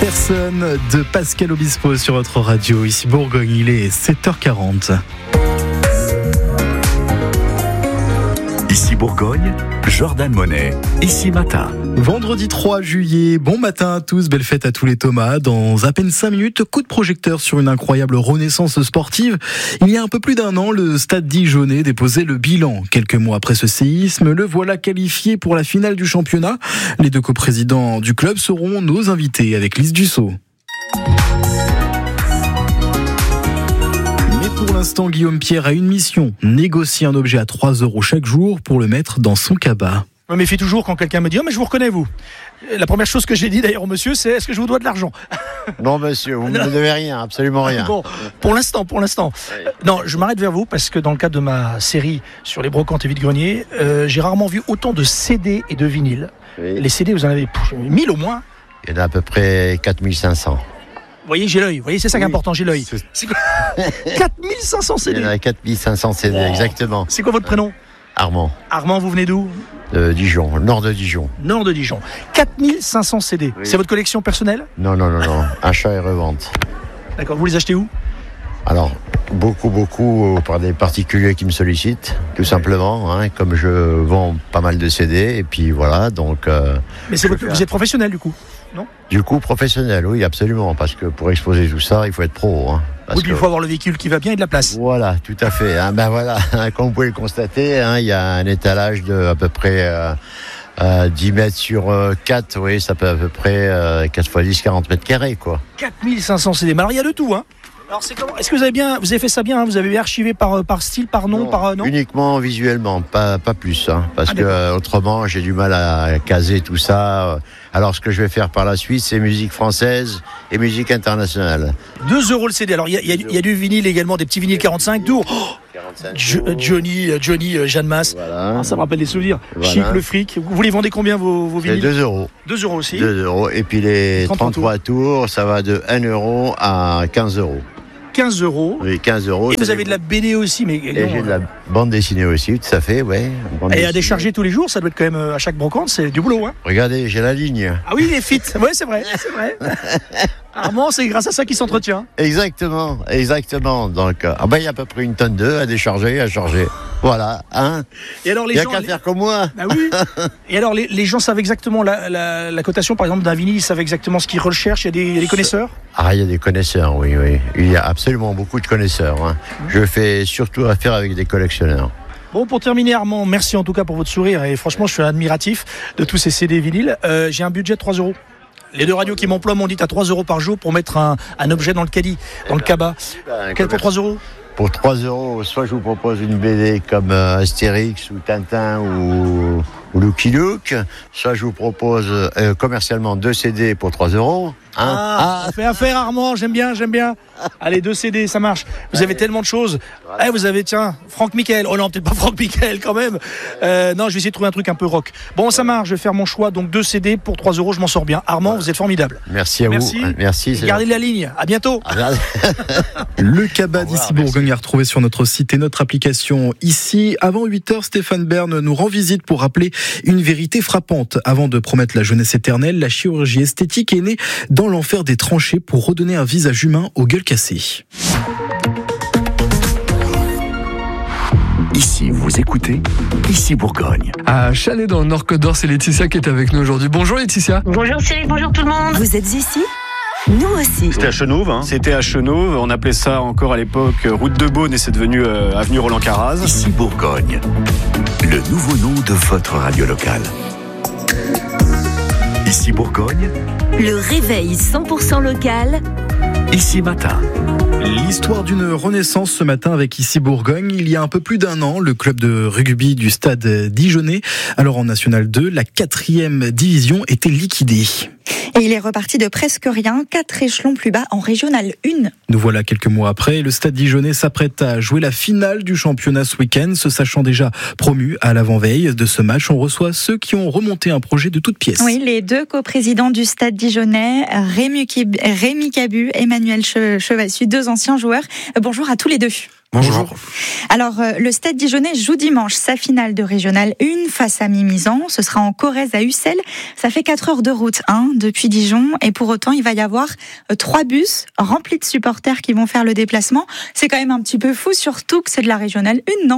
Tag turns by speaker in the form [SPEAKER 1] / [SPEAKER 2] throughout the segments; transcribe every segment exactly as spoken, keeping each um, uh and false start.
[SPEAKER 1] Personne de Pascal Obispo sur votre radio. Ici Bourgogne, il est sept heures quarante.
[SPEAKER 2] Ici Bourgogne, Jordan Monet, ici matin.
[SPEAKER 1] Vendredi trois juillet, bon matin à tous, belle fête à tous les Thomas. Dans à peine cinq minutes, coup de projecteur sur une incroyable renaissance sportive. Il y a un peu plus d'un an, le Stade Dijonnais déposait le bilan. Quelques mois après ce séisme, le voilà qualifié pour la finale du championnat. Les deux coprésidents du club seront nos invités avec Lise Dussault. Pour l'instant, Guillaume Pierre a une mission, négocier un objet à trois euros chaque jour pour le mettre dans son cabas.
[SPEAKER 3] Je me méfie toujours quand quelqu'un me dit « Oh mais je vous reconnais vous ». La première chose que j'ai dit d'ailleurs au monsieur, c'est « Est-ce que je vous dois de l'argent ?»
[SPEAKER 4] Non monsieur, vous ne me devez rien, absolument rien.
[SPEAKER 3] Bon, pour l'instant, pour l'instant. Oui. Non, je m'arrête vers vous parce que dans le cadre de ma série sur les brocantes et vides-greniers, euh, j'ai rarement vu autant de C D et de vinyles. Oui. Les C D, vous en avez mille au moins.
[SPEAKER 4] Il y en a à peu près quatre mille cinq cents.
[SPEAKER 3] Vous voyez, j'ai l'œil. Vous voyez, c'est ça oui. qui est important, j'ai l'œil. C'est, c'est quoi quatre mille cinq cents C D.
[SPEAKER 4] Il y en a quatre mille cinq cents C D, oh. Exactement.
[SPEAKER 3] C'est quoi votre prénom ?
[SPEAKER 4] Armand.
[SPEAKER 3] Armand, vous venez d'où ?
[SPEAKER 4] De Dijon, nord de Dijon.
[SPEAKER 3] Nord de Dijon. quatre mille cinq cents C D. Oui. C'est votre collection personnelle ?
[SPEAKER 4] Non, non, non, non. Achat et revente.
[SPEAKER 3] D'accord. Vous les achetez où ?
[SPEAKER 4] Alors, beaucoup, beaucoup par des particuliers qui me sollicitent, tout simplement. Hein, comme je vends pas mal de C D, et puis voilà, donc... Euh,
[SPEAKER 3] Mais c'est votre... vous êtes professionnel, du coup ? Non ?
[SPEAKER 4] Du coup, professionnel, oui, absolument, parce que pour exposer tout ça, il faut être pro. Hein,
[SPEAKER 3] oui, puis il faut avoir le véhicule qui va bien et de la place.
[SPEAKER 4] Voilà, tout à fait. Hein, ben voilà, comme vous pouvez le constater, hein, il y a un étalage de à peu près euh, euh, dix mètres sur euh, quatre, oui, ça peut à peu près euh, quatre fois dix, quarante mètres carrés, quoi.
[SPEAKER 3] quatre mille cinq cents C D, mais alors il y a de tout, hein. Alors c'est comment ? Est-ce que vous avez bien, vous avez fait ça bien, hein, vous avez archivé par, par style, par nom,
[SPEAKER 4] non,
[SPEAKER 3] par euh, non ?
[SPEAKER 4] Uniquement visuellement, pas, pas plus, hein, parce ah, que euh, autrement j'ai du mal à caser tout ça. Alors ce que je vais faire par la suite, c'est musique française et musique internationale.
[SPEAKER 3] deux euros le C D. Alors il y, y, y a du vinyle également, des petits vinyles quarante-cinq tours. Oh
[SPEAKER 4] quarante-cinq
[SPEAKER 3] jo-
[SPEAKER 4] tours.
[SPEAKER 3] Johnny, Johnny, Jeanne Masse.
[SPEAKER 4] Voilà.
[SPEAKER 3] Ah, ça me rappelle des souvenirs.
[SPEAKER 4] Voilà.
[SPEAKER 3] Chic, le fric. Vous les vendez combien vos, vos vinyles ?
[SPEAKER 4] deux euros.
[SPEAKER 3] deux euros aussi.
[SPEAKER 4] deux euros. Et puis les trente-trois tours. tours, ça va de un euro à quinze euros.
[SPEAKER 3] quinze euros.
[SPEAKER 4] Oui, quinze euros.
[SPEAKER 3] Et vous avez de la B D aussi, mais.
[SPEAKER 4] Et non, j'ai de la bande dessinée aussi, tout à fait, ouais.
[SPEAKER 3] Et à décharger tous les jours, ça doit être quand même à chaque brocante, c'est du boulot, hein.
[SPEAKER 4] Regardez, j'ai la ligne.
[SPEAKER 3] Ah oui, il est fit. Ouais, c'est vrai, c'est vrai. Armand, c'est grâce à ça qu'il s'entretient.
[SPEAKER 4] Exactement, exactement. Donc, euh, ah ben, il y a à peu près une tonne d'œufs à décharger, à charger. Voilà, hein.
[SPEAKER 3] Et alors, les
[SPEAKER 4] il n'y a
[SPEAKER 3] gens,
[SPEAKER 4] qu'à
[SPEAKER 3] les...
[SPEAKER 4] faire comme moi.
[SPEAKER 3] Ah oui. Et alors, les, les gens savent exactement la, la, la cotation, par exemple, d'un vinyle, ils savent exactement ce qu'ils recherchent. Il y a des, il y a des connaisseurs ?
[SPEAKER 4] Ah, il y a des connaisseurs, oui, oui. Il y a absolument beaucoup de connaisseurs. Hein. Mmh. Je fais surtout affaire avec des collectionneurs.
[SPEAKER 3] Bon, pour terminer, Armand, merci en tout cas pour votre sourire. Et franchement, je suis admiratif de tous ces C D vinyles. Euh, j'ai un budget de trois euros. Les deux radios qui m'emploient m'ont dit à trois euros par jour pour mettre un, un objet dans le caddie, dans le cabas. Quel pour trois euros ?
[SPEAKER 4] Pour trois euros, soit je vous propose une B D comme euh, Astérix ou Tintin ou, ou Lucky Luke, soit je vous propose euh, commercialement deux C D pour trois euros. Hein
[SPEAKER 3] ah, ah. Fait affaire, Armand, j'aime bien, j'aime bien. Allez, deux C D, ça marche. Vous avez tellement de choses. Voilà. Eh, vous avez, tiens, Franck Michael. Oh non, peut-être pas Franck Michael quand même. Euh, non, je vais essayer de trouver un truc un peu rock. Bon, ça marche, je vais faire mon choix. Donc, deux C D pour trois euros, je m'en sors bien. Armand, voilà. Vous êtes formidable.
[SPEAKER 4] Merci à
[SPEAKER 3] Merci.
[SPEAKER 4] vous. Merci.
[SPEAKER 3] C'est gardez bon. La ligne. À bientôt.
[SPEAKER 1] Le cabas d'ici Bourgogne à retrouver sur notre site et notre application ici. Avant huit heures, Stéphane Bern nous rend visite pour rappeler une vérité frappante. Avant de promettre la jeunesse éternelle, la chirurgie esthétique est née dans l'enfer des tranchées pour redonner un visage humain aux gueules cassées.
[SPEAKER 2] Ici, vous écoutez, ici Bourgogne.
[SPEAKER 5] À Chalais, dans le Nord-Côte d'Or, c'est Laetitia qui est avec nous aujourd'hui. Bonjour Laetitia.
[SPEAKER 6] Bonjour Cyril, bonjour tout le monde.
[SPEAKER 7] Vous êtes ici ? Nous aussi.
[SPEAKER 8] C'était à Chenauve, hein. C'était à Chenauve, on appelait ça encore à l'époque route de Beaune et c'est devenu euh, avenue Roland-Carraz.
[SPEAKER 2] Ici Bourgogne, le nouveau nom de votre radio locale. Ici Bourgogne,
[SPEAKER 7] le réveil cent pour cent local.
[SPEAKER 2] Ici matin.
[SPEAKER 1] L'histoire d'une renaissance ce matin avec Ici Bourgogne. Il y a un peu plus d'un an, le club de rugby du Stade Dijonnais, alors en National deux, la quatrième division, était liquidée.
[SPEAKER 9] Et il est reparti de presque rien, quatre échelons plus bas en Régional un.
[SPEAKER 1] Nous voilà quelques mois après. Le Stade Dijonnais s'apprête à jouer la finale du championnat ce week-end. Se sachant déjà promu à l'avant-veille de ce match, on reçoit ceux qui ont remonté un projet de toutes pièces.
[SPEAKER 9] Oui, les deux coprésidents du Stade Dijonnais, Rémi, Rémi Cabu, Emmanuel Chevassus, deux anciens joueurs. Bonjour à tous les deux.
[SPEAKER 6] Bonjour.
[SPEAKER 9] Alors, euh, le Stade Dijonnais joue dimanche sa finale de Régional un face à Mimizan. Ce sera en Corrèze à Ussel. Ça fait quatre heures de route hein, depuis Dijon. Et pour autant, il va y avoir euh, trois bus remplis de supporters qui vont faire le déplacement. C'est quand même un petit peu fou, surtout que c'est de la Régional un, non ?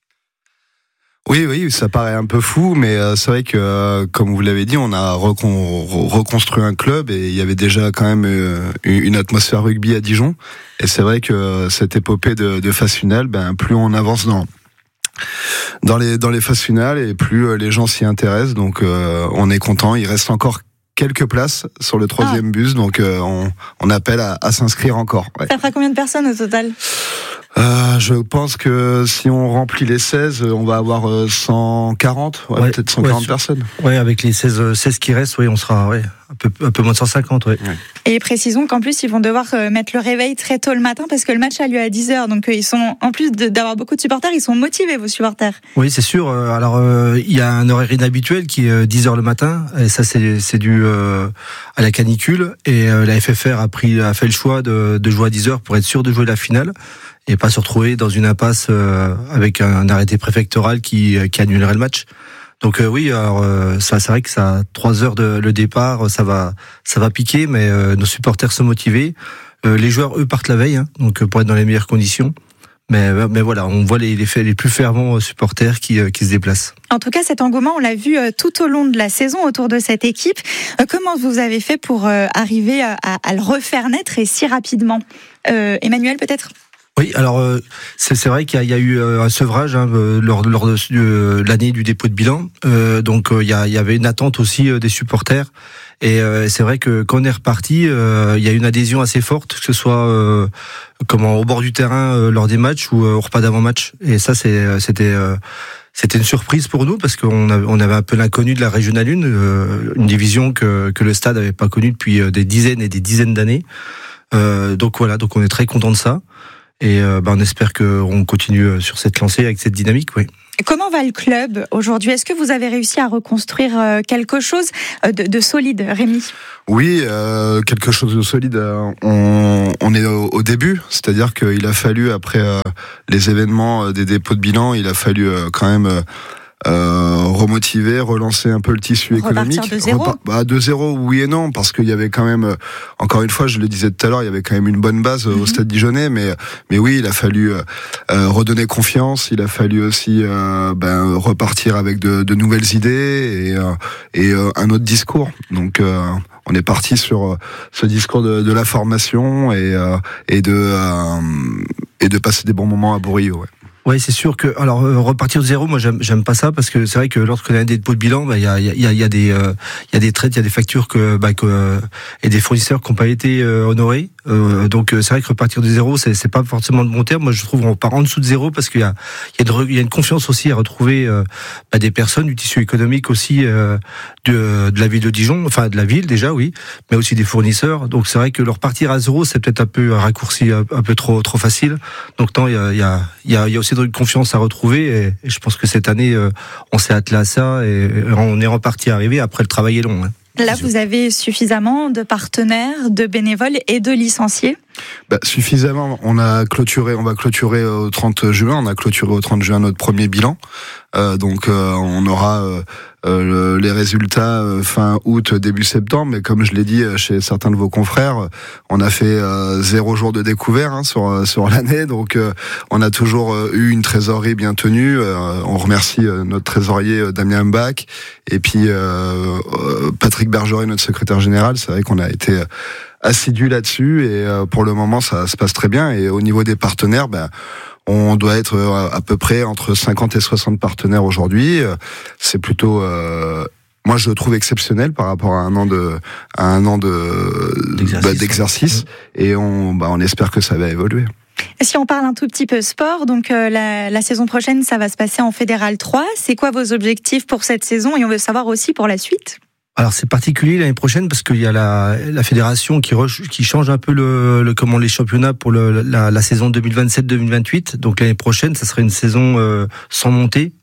[SPEAKER 6] Oui, oui, ça paraît un peu fou, mais euh, c'est vrai que, euh, comme vous l'avez dit, on a recon- reconstruit un club et il y avait déjà quand même euh, une atmosphère rugby à Dijon. Et c'est vrai que euh, cette épopée de, de phase finale, ben plus on avance dans dans les dans les phases finales et plus euh, les gens s'y intéressent. Donc, euh, on est content. Il reste encore quelques places sur le troisième ah. bus, donc euh, on, on appelle à, à s'inscrire encore. Ouais.
[SPEAKER 9] Ça fera combien de personnes au total ?
[SPEAKER 6] Euh, je pense que si on remplit les seize, on va avoir euh, cent quarante, ouais, ouais, peut-être cent quarante ouais, personnes.
[SPEAKER 10] Ouais, avec les seize, seize qui restent, oui, on sera ouais, un peu, un peu moins de cent cinquante. Ouais. Ouais.
[SPEAKER 9] Et précisons qu'en plus, ils vont devoir euh, mettre le réveil très tôt le matin parce que le match a lieu à dix heures. Donc, euh, ils sont, en plus de, d'avoir beaucoup de supporters, ils sont motivés, vos supporters.
[SPEAKER 10] Oui, c'est sûr. Alors, euh, il y a un horaire inhabituel qui est euh, dix heures le matin. Et ça, c'est, c'est dû euh, à la canicule. Et euh, la F F R a, pris, a fait le choix de, de jouer à dix heures pour être sûr de jouer la finale. Et pas se retrouver dans une impasse euh, avec un arrêté préfectoral qui, qui annulerait le match. Donc euh, oui, alors euh, ça c'est vrai que ça trois heures de le départ, ça va ça va piquer, mais euh, nos supporters sont motivés. Euh, les joueurs eux partent la veille, hein, donc pour être dans les meilleures conditions. Mais mais voilà, on voit les les, les plus fervents supporters qui euh, qui se déplacent.
[SPEAKER 9] En tout cas, cet engouement, on l'a vu euh, tout au long de la saison autour de cette équipe. Euh, comment vous avez fait pour euh, arriver à, à le refaire naître et si rapidement ? euh, Emmanuel, peut-être ?
[SPEAKER 10] Oui, alors euh, c'est, c'est vrai qu'il y a, il y a eu euh, un sevrage hein, lors, lors de, de l'année du dépôt de bilan. Euh, donc euh, il, y a, il y avait une attente aussi euh, des supporters. Et euh, c'est vrai que quand on est reparti, euh, il y a une adhésion assez forte, que ce soit euh, comment au bord du terrain euh, lors des matchs ou euh, au repas d'avant-match. Et ça, c'est, c'était euh, c'était une surprise pour nous parce qu'on avait, on avait un peu l'inconnu de la Régionale un, euh, une division que, que le Stade n'avait pas connue depuis des dizaines et des dizaines d'années. Euh, donc voilà, donc on est très content de ça. Et euh, ben on espère qu'on continue sur cette lancée avec cette dynamique, oui.
[SPEAKER 9] Comment va le club aujourd'hui ? Est-ce que vous avez réussi à reconstruire quelque chose de, de solide, Rémi ?
[SPEAKER 6] Oui, euh, quelque chose de solide. On, on est au, au début, c'est-à-dire qu'il a fallu, après euh, les événements des dépôts de bilan, il a fallu euh, quand même... Euh, Euh, remotiver, relancer un peu le tissu économique.
[SPEAKER 9] Repartir de zéro.
[SPEAKER 6] Repar- bah, de zéro, oui et non, parce qu'il y avait quand même, euh, encore une fois, je le disais tout à l'heure, il y avait quand même une bonne base euh, mm-hmm. au Stade Dijonnais, mais mais oui, il a fallu euh, euh, redonner confiance, il a fallu aussi euh, ben, repartir avec de, de nouvelles idées et, euh, et euh, un autre discours. Donc euh, on est parti sur euh, ce discours de, de la formation et euh, et de euh, et de passer des bons moments à Bourrillo. Ouais.
[SPEAKER 10] Oui, c'est sûr que alors euh, repartir de zéro, moi j'aime j'aime pas ça parce que c'est vrai que lorsqu'on a un dépôt de bilan, bah il y a il y a il y a des il euh, y a des traites, il y a des factures que bah que euh, et des fournisseurs qui n'ont pas été euh, honorés. Euh, donc c'est vrai que repartir de zéro, c'est c'est pas forcément de bon terme. Moi je trouve qu'on part en dessous de zéro parce qu'il y a il y a une il y a une confiance aussi à retrouver euh, bah, des personnes du tissu économique aussi euh, de de la ville de Dijon, enfin de la ville déjà oui, mais aussi des fournisseurs. Donc c'est vrai que leur repartir à zéro, c'est peut-être un peu un raccourci un, un peu trop trop facile. Donc tant il y a il y a il y a, il y a aussi une confiance à retrouver et, et je pense que cette année euh, on s'est attelé à ça et on est reparti arrivé. Après le travail est long. Hein.
[SPEAKER 9] Là vous avez suffisamment de partenaires, de bénévoles et de licenciés.
[SPEAKER 6] Bah, suffisamment. On a clôturé, on va clôturer au trente juin. On a clôturé au trente juin notre premier bilan. Euh, donc euh, on aura euh, euh, les résultats euh, fin août, début septembre. Mais comme je l'ai dit chez certains de vos confrères, on a fait euh, zéro jour de découvert hein, sur sur l'année. Donc euh, on a toujours euh, eu une trésorerie bien tenue. Euh, on remercie euh, notre trésorier euh, Damien Mbach et puis euh, euh, Patrick Bergeret, notre secrétaire général. C'est vrai qu'on a été euh, assidu là-dessus et euh, pour le moment ça se passe très bien. Et au niveau des partenaires, ben on doit être à peu près entre cinquante et soixante partenaires aujourd'hui. C'est plutôt, euh, moi je le trouve exceptionnel par rapport à un an de, à un an de d'exercice, bah, d'exercice. Et on, bah, on espère que ça va évoluer.
[SPEAKER 9] Si on parle un tout petit peu sport, donc euh, la, la saison prochaine, ça va se passer en Fédéral trois. C'est quoi vos objectifs pour cette saison et on veut savoir aussi pour la suite?
[SPEAKER 10] Alors c'est particulier l'année prochaine parce qu'il y a la, la fédération qui, re, qui change un peu le, le comment les championnats pour le, la, la saison deux mille vingt-sept deux mille vingt-huit. Donc l'année prochaine, ça serait une saison euh, sans montée.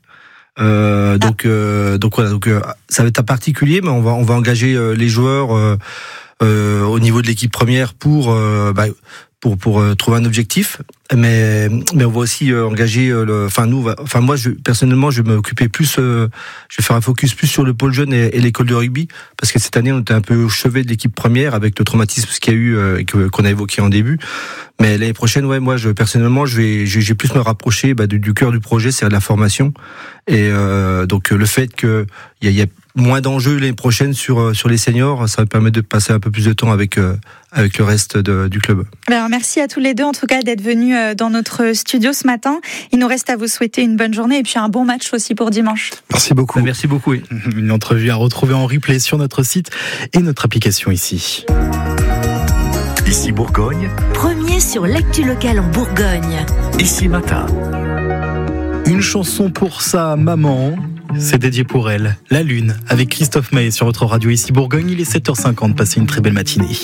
[SPEAKER 10] Euh, donc euh, donc voilà, donc euh, ça va être un particulier, mais on va on va engager euh, les joueurs. Euh, euh, au niveau de l'équipe première pour euh, bah, pour pour euh, trouver un objectif, mais mais on va aussi euh, engager euh, le enfin nous va, enfin moi je personnellement je vais m'occuper plus euh, je vais faire un focus plus sur le pôle jeune et, et l'école de rugby, parce que cette année on était un peu au chevet de l'équipe première avec le traumatisme qu'il y a eu euh, et que qu'on a évoqué en début. Mais l'année prochaine, ouais, moi, je personnellement, je vais, je vais plus me rapprocher bah, du, du cœur du projet, c'est de la formation. Et euh, donc le fait que il y a, y a moins d'enjeux l'année prochaine sur sur les seniors, ça va permettre de passer un peu plus de temps avec euh, avec le reste de, du club.
[SPEAKER 9] Alors merci à tous les deux en tout cas d'être venus dans notre studio ce matin. Il nous reste à vous souhaiter une bonne journée et puis un bon match aussi pour dimanche.
[SPEAKER 6] Merci beaucoup.
[SPEAKER 10] Bah, merci beaucoup. Oui.
[SPEAKER 1] Une entrevue à retrouver en replay sur notre site et notre application ici.
[SPEAKER 2] Ici Bourgogne.
[SPEAKER 7] Premier sur l'actu locale en Bourgogne.
[SPEAKER 2] Ici Matin.
[SPEAKER 1] Une chanson pour sa maman, c'est dédié pour elle. La Lune, avec Christophe Maé sur votre radio ici Bourgogne. Il est sept heures cinquante, passez une très belle matinée.